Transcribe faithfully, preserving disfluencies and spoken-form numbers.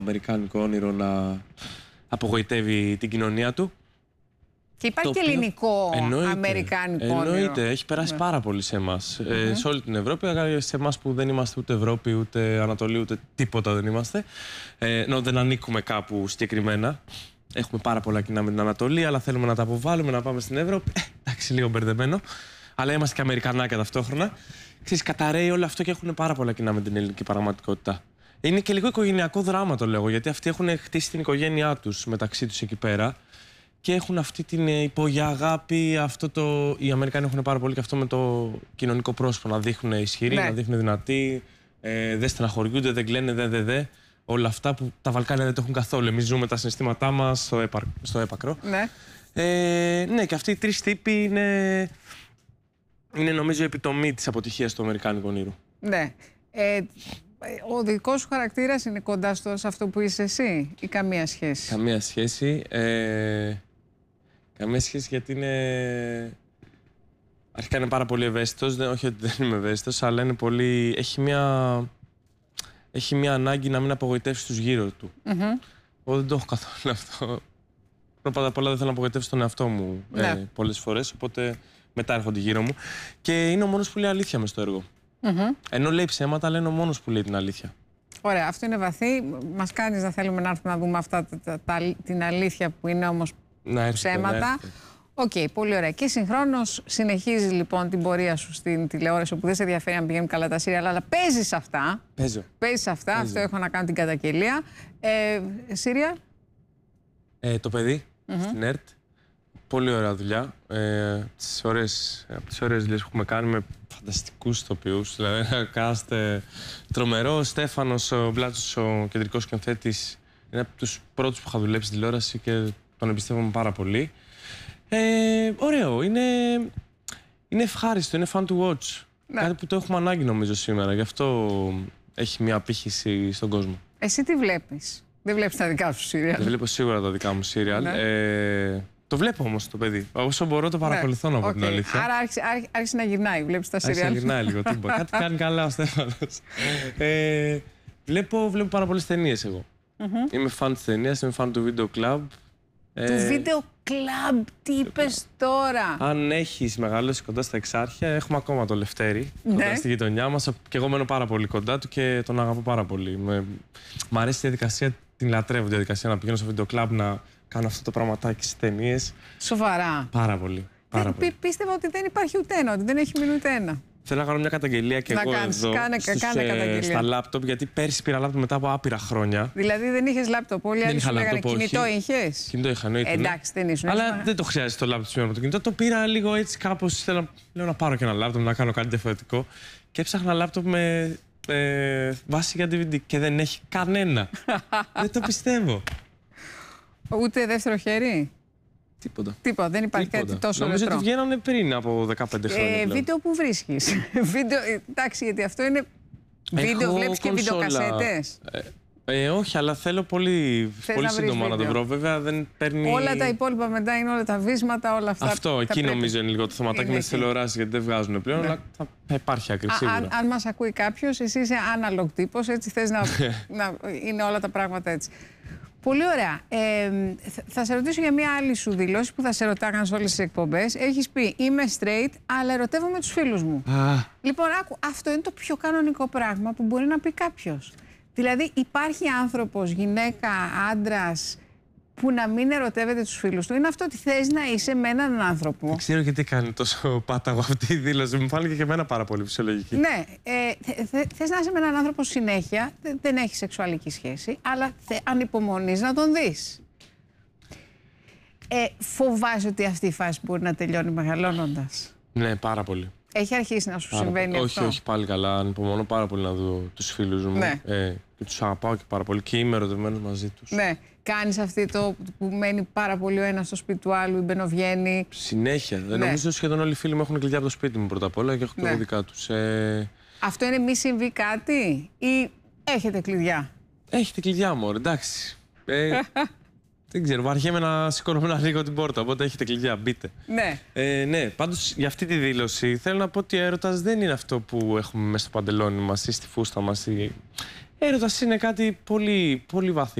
αμερικάνικο όνειρο να απογοητεύει την κοινωνία του. Και υπάρχει και οποίο... ελληνικό εννοείται, αμερικάνικο εννοείται, όνειρο. Εννοείται, έχει περάσει ναι. πάρα πολύ σε εμάς. Mm-hmm. ε, σε όλη την Ευρώπη, σε εμάς που δεν είμαστε ούτε Ευρώπη, ούτε Ανατολή, ούτε τίποτα δεν είμαστε. Ε, ενώ δεν ανήκουμε κάπου συγκεκριμένα. Έχουμε πάρα πολλά κοινά με την Ανατολή, αλλά θέλουμε να τα αποβάλουμε, να πάμε στην Ευρώπη. Ε, εντάξει, λίγο μπερδεμένο. Αλλά είμαστε και Αμερικανάκια ταυτόχρονα. Ξέρεις, καταραίει όλο αυτό και έχουν πάρα πολλά κοινά με την ελληνική πραγματικότητα. Είναι και λίγο οικογενειακό δράμα, το λέγω, γιατί αυτοί έχουν χτίσει την οικογένειά τους μεταξύ τους εκεί πέρα και έχουν αυτή την υπόγεια αγάπη. Αυτό το... Οι Αμερικάνοι έχουν πάρα πολύ και αυτό με το κοινωνικό πρόσωπο. Να δείχνουν ισχυροί, ναι. να δείχνουν δυνατοί, ε, δεν στεναχωριούνται, δεν κλαίνε, δεν δε, δε. Όλα αυτά που τα Βαλκάνια δεν το έχουν καθόλου. Εμείς ζούμε τα συναισθήματά μας στο, έπαρ... στο έπακρο. Ναι. Ε, ναι, και αυτοί οι τρεις τύποι είναι, είναι νομίζω η επιτομή της αποτυχίας του αμερικάνικου όνειρου. Ναι. Ε, ο δικός σου χαρακτήρας είναι κοντά στο, σε αυτό που είσαι εσύ ή καμία σχέση? Καμία σχέση. Ε, καμία σχέση γιατί είναι... Αρχικά είναι πάρα πολύ ευαίσθητος. Δεν, όχι ότι δεν είμαι ευαίσθητος, αλλά είναι πολύ... Έχει μια... Έχει μια ανάγκη να μην απογοητεύσει τους γύρω του. Mm-hmm. Εγώ δεν το έχω καθόλου αυτό. Πρώτα απ' όλα δεν θέλω να απογοητεύσω τον εαυτό μου ναι. ε, πολλές φορές, οπότε μετά έρχονται γύρω μου. Και είναι ο μόνος που λέει αλήθεια μες στο έργο. Mm-hmm. Ενώ λέει ψέματα, αλλά είναι ο μόνος που λέει την αλήθεια. Ωραία, αυτό είναι βαθύ. Μας κάνεις να θέλουμε να έρθουμε να δούμε αυτά τα, τα, τα, την αλήθεια που είναι όμως να έρθετε, ψέματα. Οκ, okay, πολύ ωραία. Και συγχρόνως συνεχίζεις λοιπόν την πορεία σου στην τηλεόραση, όπου δεν σε ενδιαφέρει αν πηγαίνουν καλά τα σύριαλ, αλλά παίζεις αυτά. Παίζω. Παίζεις αυτά, Παίζω. Αυτό έχω να κάνω την καταγγελία. Ε, σύριαλ. Ε, το παιδί, mm-hmm. στην ΕΡΤ. Πολύ ωραία δουλειά. Ε, τις ωραίες, από τις ωραίες δουλειές που έχουμε κάνει με φανταστικούς ηθοποιούς. Δηλαδή, ένα cast ε, τρομερό. Ο Στέφανος ο Μπλάτσος, ο κεντρικός σκηνοθέτης, είναι από τους πρώτους που είχα δουλέψει στην τηλεόραση και τον εμπιστεύομαι πάρα πολύ. Ε, ωραίο. Είναι, είναι ευχάριστο, είναι fun to watch. Ναι. Κάτι που το έχουμε ανάγκη νομίζω σήμερα. Γι' αυτό έχει μια απήχηση στον κόσμο. Εσύ τι βλέπεις? Δεν βλέπεις τα δικά σου σύριαλ? Δεν βλέπω σίγουρα τα δικά μου σύριαλ. Ναι. Ε, το βλέπω όμως το παιδί. Όσο μπορώ το παρακολουθώ, ναι. να πω okay. την αλήθεια. Άρα άρχισε, άρχισε να γυρνάει, βλέπεις τα σύριαλ. Άρχισε να γυρνάει λίγο. Κάτι κάνει καλά ο Στέφανος. ε, βλέπω, βλέπω πάρα πολλές ταινίες εγώ. Mm-hmm. Είμαι φαν της ταινίας, είμαι φαν του βίντεο κλαμπ. Του βίντεο κλαμπ, τι είπες τώρα? Αν έχεις μεγαλώσει κοντά στα Εξάρχεια, έχουμε ακόμα το Λευτέρη ναι. κοντά στη γειτονιά μας. Και εγώ μένω πάρα πολύ κοντά του και τον αγαπώ πάρα πολύ. Με... Μ' αρέσει η διαδικασία, την λατρεύω τη διαδικασία να πηγαίνω στο βίντεο κλαμπ, να κάνω αυτό το πραγματάκι στις ταινίες. Σοβαρά? Πάρα πολύ. Πάρα δεν, πολύ. Πίστευα ότι δεν υπάρχει ούτε ένα, ότι δεν έχει μείνει ούτε ένα. Θέλω να κάνω μια καταγγελία και να εγώ κάνεις, εδώ κάνε, στους, κάνε ε, στα λάπτοπ, γιατί πέρσι πήρα λάπτοπ μετά από άπειρα χρόνια. Δηλαδή δεν είχες λάπτοπ, όλοι άλλοι σου λέγανε κινητό είχες? Κινητό είχα, εννοείται. Εντάξει, δεν ήσουν. Αλλά ήσουν... δεν το χρειάζεται το λάπτοπ σήμερα με το κινητό. Το πήρα λίγο έτσι κάπως, θέλω λέω, να πάρω και ένα λάπτοπ, να κάνω κάτι διαφορετικό. Και έψαχνα λάπτοπ με ε, βάση για ντι βι ντι και δεν έχει κανένα. Δεν το πιστεύω. Ούτε δεύτερο χέρι? Τίποτα. Τίποτα, δεν υπάρχει Τίποτα. κάτι τόσο νομίζω ρετρό. Νομίζω ότι βγαίνανε πριν από δεκαπέντε χρόνια. Ε, βίντεο που βρίσκεις? Βίντεο, εντάξει, γιατί αυτό είναι... Έχω βίντεο, βλέπεις και βιντεοκασέτες? Ε, ε, όχι, αλλά θέλω πολύ, πολύ να σύντομα να το βρω. Βέβαια δεν παίρνει... Όλα τα υπόλοιπα μετά είναι όλα τα βίσματα, όλα αυτά. Αυτό, εκεί πρέπει... νομίζω είναι λίγο το θεματάκι με τις τηλεοράσεις, γιατί δεν βγάζουν πλέον, ναι. αλλά θα υπάρχει άκρη σίγουρα. Αν, αν μας ακούει κάποιος, εσύ είσαι analog τύπος, έτσι θες να, να είναι όλα τα πράγματα έτσι. Πολύ ωραία. Ε, θα σε ρωτήσω για μια άλλη σου δήλωση που θα σε ρωτάγαν σε όλες τις εκπομπές. Έχεις πει είμαι straight, αλλά ερωτεύομαι τους φίλους μου. Α. Λοιπόν, άκου, αυτό είναι το πιο κανονικό πράγμα που μπορεί να πει κάποιος. Δηλαδή υπάρχει άνθρωπος, γυναίκα, άντρας, που να μην ερωτεύεται τους φίλους του. Είναι αυτό ότι θες να είσαι με έναν άνθρωπο. Δεν ξέρω γιατί κάνει τόσο πάταγο αυτή η δήλωση. Μου φάνηκε και εμένα πάρα πολύ φυσιολογική. Ναι. Ε, θε, θε, θες να είσαι με έναν άνθρωπο συνέχεια, δεν, δεν έχει σεξουαλική σχέση, αλλά θε, ανυπομονείς να τον δεις. Ε, φοβάσαι ότι αυτή η φάση μπορεί να τελειώνει μεγαλώνοντας? Ναι, πάρα πολύ. Έχει αρχίσει να σου πάρα συμβαίνει πολύ. αυτό? Όχι, όχι, πάλι καλά. Ανυπομονώ πάρα πολύ να δω τους φίλους μου. Ναι. Ε, και τους αγαπάω και πάρα πολύ. Και είμαι ερωτευμένος μαζί τους. Ναι. Κάνεις αυτή το που μένει πάρα πολύ ο ένας στο σπίτι του άλλου, η μπαινοβγαίνει? Συνέχεια. Ναι. Νομίζω σχεδόν όλοι οι φίλοι μου έχουν κλειδιά από το σπίτι μου πρώτα απ' όλα και έχω και εγώ δικά τους. Ε... Αυτό είναι μη συμβεί κάτι ή έχετε κλειδιά? Έχετε κλειδιά μου, εντάξει. Ε, δεν ξέρω, βαριέμαι να σηκώνομαι να ανοίγω την πόρτα, οπότε έχετε κλειδιά, μπείτε. Ναι. Ε, ναι, πάντως για αυτή τη δήλωση θέλω να πω ότι ο έρωτας δεν είναι αυτό που έχουμε μέσα στο παντελόνι μας ή στη φούστα μας. Ή... Έρωτας είναι κάτι πολύ, πολύ βαθύ.